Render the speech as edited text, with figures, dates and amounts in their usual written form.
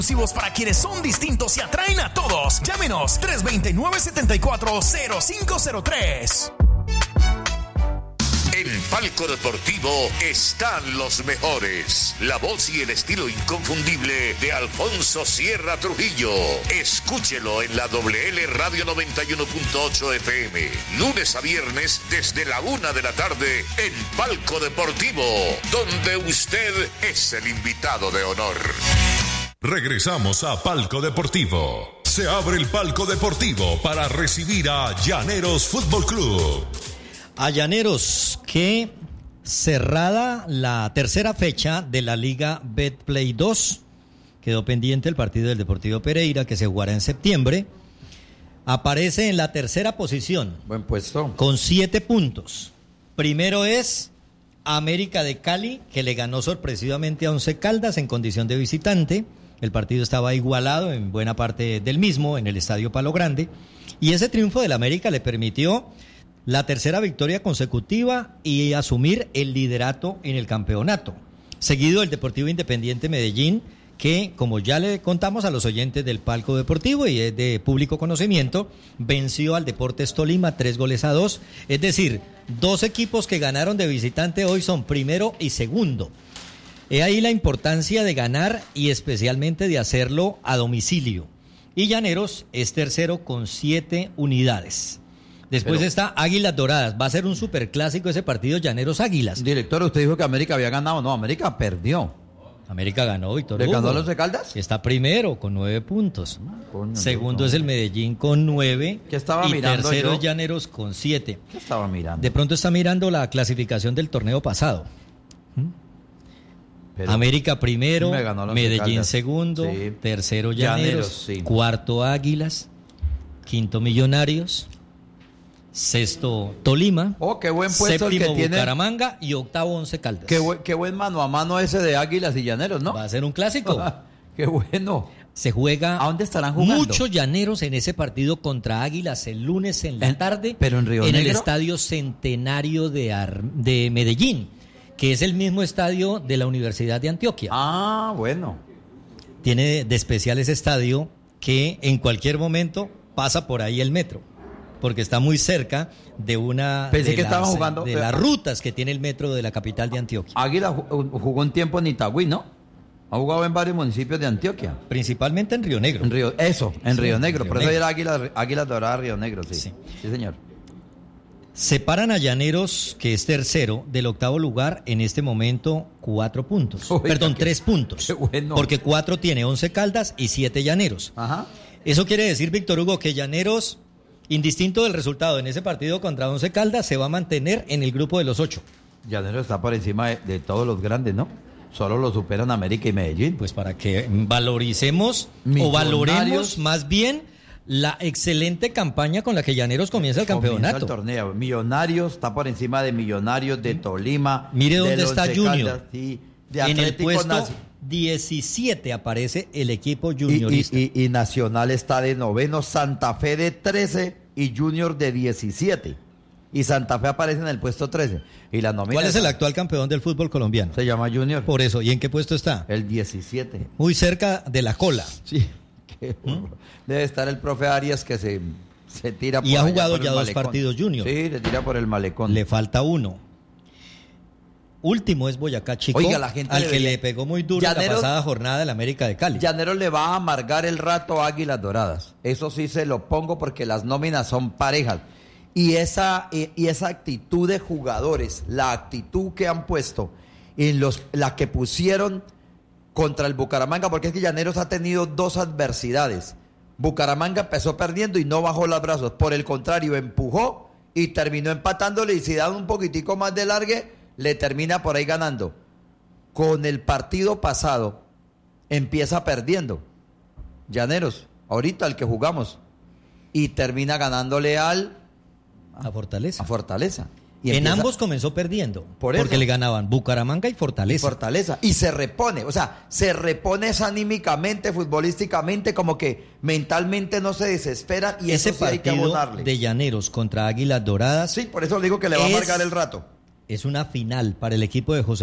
Para quienes son distintos y atraen a todos. Llámenos 329-740503. En Palco Deportivo están los mejores. La voz y el estilo inconfundible de Alfonso Sierra Trujillo. Escúchelo en la WL Radio 91.8 FM. Lunes a viernes desde la 1 de la tarde en Palco Deportivo, donde usted es el invitado de honor. Regresamos a Palco Deportivo. Se abre el Palco Deportivo para recibir a Llaneros Fútbol Club. A Llaneros, que cerrada la tercera fecha de la Liga Betplay 2, quedó pendiente el partido del Deportivo Pereira, que se jugará en septiembre. Aparece en la tercera posición. Buen puesto. Con 7 puntos. Primero es América de Cali, que le ganó sorpresivamente a Once Caldas en condición de visitante. El partido estaba igualado en buena parte del mismo, en el Estadio Palo Grande. Y ese triunfo del América le permitió la tercera victoria consecutiva y asumir el liderato en el campeonato. Seguido el Deportivo Independiente Medellín, que, como ya le contamos a los oyentes del Palco Deportivo y es de público conocimiento, venció al Deportes Tolima 3-2. Es decir, 2 equipos que ganaron de visitante hoy son primero y segundo. He ahí la importancia de ganar y especialmente de hacerlo a domicilio. Y Llaneros es tercero con 7 unidades. Después está Águilas Doradas. Va a ser un superclásico ese partido, Llaneros Águilas. Director, usted dijo que América había ganado. No, América perdió. América ganó, Víctor ¿Le Hugo. ganó a los de Caldas? Está primero con 9 puntos. Segundo es el Medellín con 9. ¿Qué estaba y mirando tercero yo? es Llaneros con 7. ¿Qué estaba mirando? De pronto está mirando la clasificación del torneo pasado. Pero América primero, Medellín Caldas. segundo, Sí. tercero Llaneros, sí. Cuarto Águilas, quinto Millonarios, sexto Tolima, qué buen puesto el séptimo que tiene. Bucaramanga y octavo Once Caldas. Qué buen mano a mano ese de Águilas y Llaneros, ¿no? Va a ser un clásico. Qué bueno. Se juega. ¿A dónde estarán jugando? Muchos Llaneros en ese partido contra Águilas el lunes en la tarde. Pero en Río Negro. En el Estadio Centenario de Medellín, que es el mismo estadio de la Universidad de Antioquia. Ah, bueno. Tiene de especial ese estadio que en cualquier momento pasa por ahí el metro, porque está muy cerca de una Pensé que estaban jugando de las rutas que tiene el metro de la capital de Antioquia. Águila jugó un tiempo en Itagüí, ¿no? Ha jugado en varios municipios de Antioquia. Principalmente en Río Negro. En Río Negro. Río Por eso Negro. era Águila Dorada Río Negro, sí. Sí, señor. Separan a Llaneros, que es tercero, del octavo lugar en este momento 4 puntos. Oiga, 3 puntos. Qué bueno. Porque 4 tiene 11 Caldas y 7 Llaneros. Ajá. Eso quiere decir, Víctor Hugo, que Llaneros, indistinto del resultado en ese partido contra 11 Caldas, se va a mantener en el grupo de los 8. Llaneros está por encima de todos los grandes, ¿no? Solo lo superan América y Medellín. Pues para que valoricemos Millonarios. o valoremos más bien la excelente campaña con la que Llaneros comienza el campeonato. El torneo. Millonarios está por encima de Millonarios, de Tolima. Mire del dónde está Once Junior. Caldas, sí, de En el Atlético puesto 17 aparece el equipo juniorista. Y Nacional está de noveno, Santa Fe de 13 y Junior de 17. Y Santa Fe aparece en el puesto 13. Y la nómina ¿Cuál es el actual campeón del fútbol colombiano? Se llama Junior. Por eso, ¿y en qué puesto está? El 17. Muy cerca de la cola. Sí. Debe estar el profe Arias que se tira por Y ha allá jugado por el ya 2 malecón. partidos Junior. Sí, le tira por el malecón. Le falta 1. Último es Boyacá Chico, Oiga, la gente al que debería- le pegó muy duro la pasada jornada del América de Cali. Llanero le va a amargar el rato a Águilas Doradas. Eso sí se lo pongo porque las nóminas son parejas. Y esa actitud de jugadores, la actitud que han puesto, la que pusieron contra el Bucaramanga, porque es que Llaneros ha tenido 2 adversidades. Bucaramanga empezó perdiendo y no bajó los brazos. Por el contrario, empujó y terminó empatándole. Y si dan un poquitico más de largue, le termina por ahí ganando. Con el partido pasado, empieza perdiendo Llaneros, ahorita el que jugamos, y termina ganándole a Fortaleza. Y en ambos comenzó perdiendo, por eso, porque le ganaban Bucaramanga y Fortaleza. Y se repone, se repone anímicamente, futbolísticamente, como que mentalmente no se desespera, y ese eso sí hay que partido abonarle. de Llaneros contra Águilas Doradas. Sí, por eso le digo que le va a marcar el rato. Es una final para el equipo de José